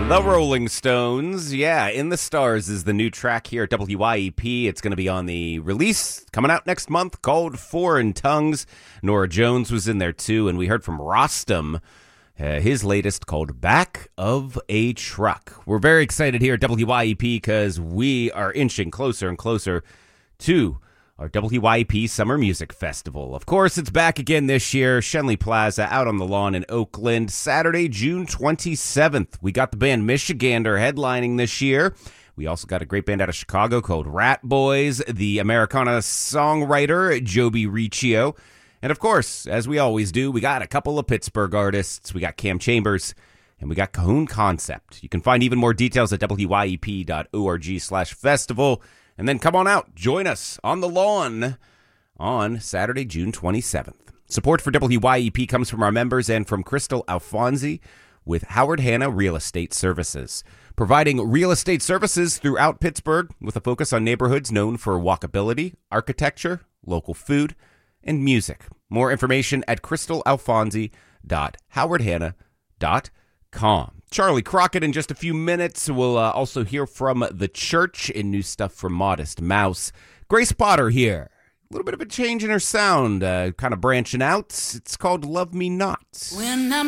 The Rolling Stones, yeah, In the Stars is the new track here at WYEP. It's going to be on the release coming out next month called Foreign Tongues. Nora Jones was in there too, and we heard from Rostam, his latest called Back of a Truck. We're very excited here at WYEP because we are inching closer and closer to our WYEP Summer Music Festival. Of course, it's back again this year. Shenley Plaza out on the lawn in Oakland, Saturday, June 27th. We got the band Michigander headlining this year. We also got a great band out of Chicago called Rat Boys, the Americana songwriter Joby Riccio. And of course, as we always do, we got a couple of Pittsburgh artists. We got Cam Chambers and we got Cahoon Concept. You can find even more details at wyep.org/festival. And then come on out, join us on the lawn on Saturday, June 27th. Support for WYEP comes from our members and from Crystal Alfonsi with Howard Hanna Real Estate Services, providing real estate services throughout Pittsburgh with a focus on neighborhoods known for walkability, architecture, local food, and music. More information at crystalalfonsi.howardhanna.com. Charlie Crockett in just a few minutes. We'll also hear from The Church and new stuff from Modest Mouse. Grace Potter here. A little bit of a change in her sound, kind of branching out. It's called Love Me Not. When I'm